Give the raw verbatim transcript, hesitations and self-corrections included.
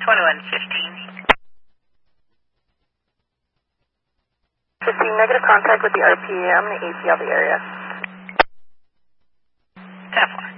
twenty-one fifteen. fifteen, negative contact with the R P A. I'm going to A C L the area. ten four.